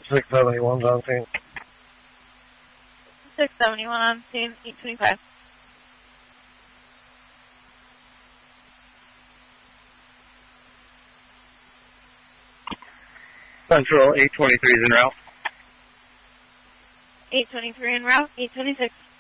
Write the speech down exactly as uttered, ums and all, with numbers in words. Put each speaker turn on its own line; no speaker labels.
six seventy-one's on scene.
six seventy-one on scene, eight twenty-five.
Central eight twenty-three is en route.
eight twenty-three en route, eight twenty-six.